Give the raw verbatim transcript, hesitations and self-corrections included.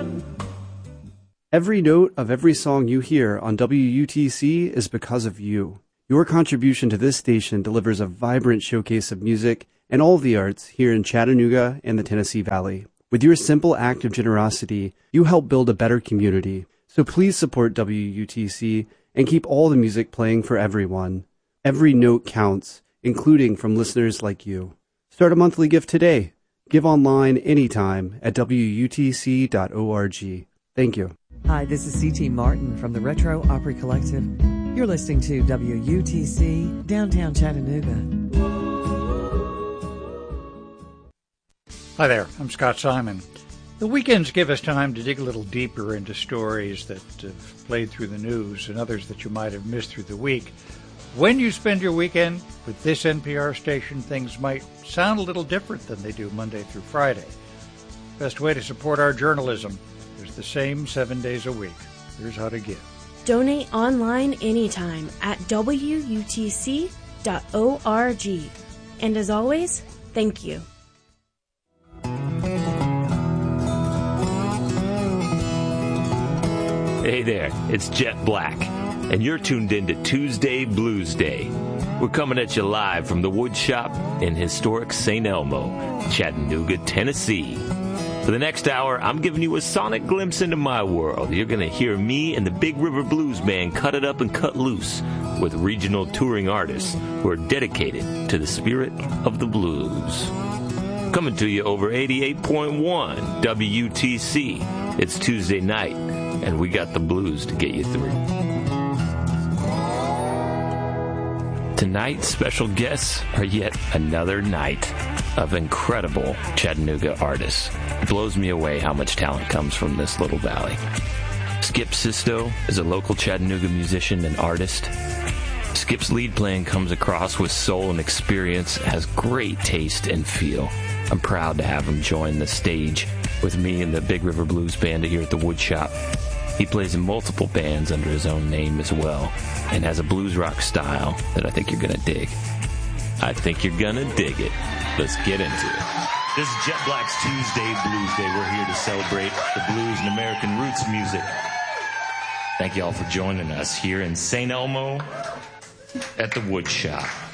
Every note of every song you hear on W U T C is because of you. Your contribution to this station delivers a vibrant showcase of music and all the arts here in Chattanooga and the Tennessee Valley. With your simple act of generosity, you help build a better community. So please support W U T C and keep all the music playing for everyone. Every note counts, including from listeners like you. Start a monthly gift today. Give online anytime at W U T C dot org. Thank you. Hi, this is C T Martin from the Retro Opry Collective. You're listening to W U T C, downtown Chattanooga. Hi there, I'm Scott Simon. The weekends give us time to dig a little deeper into stories that have played through the news and others that you might have missed through the week. When you spend your weekend with this N P R station, things might sound a little different than they do Monday through Friday. Best way to support our journalism: there's the same seven days a week. Here's how to give. Donate online anytime at W U T C dot org. And as always, thank you. Hey there, it's Jet Black, and you're tuned in to Tuesday Blues Day. We're coming at you live from the Wood Shop in historic Saint Elmo, Chattanooga, Tennessee. For the next hour, I'm giving you a sonic glimpse into my world. You're going to hear me and the Big River Blues Band cut it up and cut loose with regional touring artists who are dedicated to the spirit of the blues. Coming to you over eighty-eight point one W U T C. It's Tuesday night, and we got the blues to get you through. Tonight's special guests are yet another night of incredible Chattanooga artists. It blows me away how much talent comes from this little valley. Skip Sisto is a local Chattanooga musician and artist. Skip's lead playing comes across with soul and experience, has great taste and feel. I'm proud to have him join the stage with me and the Big River Blues Band here at the Wood Shop. He plays in multiple bands under his own name as well, and has a blues rock style that I think you're going to dig. I think you're going to dig it. Let's get into it. This is Jet Black's Tuesday Blues Day. We're here to celebrate the blues and American roots music. Thank you all for joining us here in Saint Elmo at the Wood Shop.